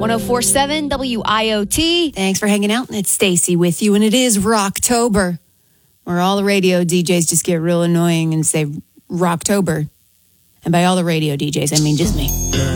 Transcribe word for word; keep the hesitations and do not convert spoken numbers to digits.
one oh four point seven W I O T. Thanks for hanging out. It's Stacy with you, and it is Rocktober, where all the radio D Js just get real annoying and say Rocktober. And by all the radio D Js, I mean just me.